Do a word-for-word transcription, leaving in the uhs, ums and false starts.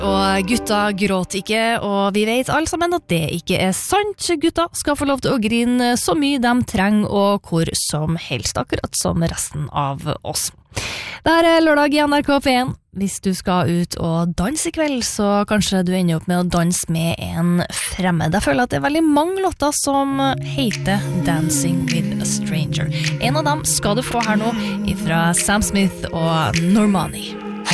Og gutta gråter ikke, og vi vet alle sammen at det ikke er sant. Gutta skal få lov til å grine så mye de trenger, og hvor som helst, akkurat som resten av oss. Det her er lørdag i N R K P en. Hvis du skal ut og danse i kveld, så kanskje du ender opp med å danse med en fremmed. Jeg føler at det er veldig mange låter som heter Dancing with a Stranger. En av dem skal du få her nå, fra Sam Smith og Normani.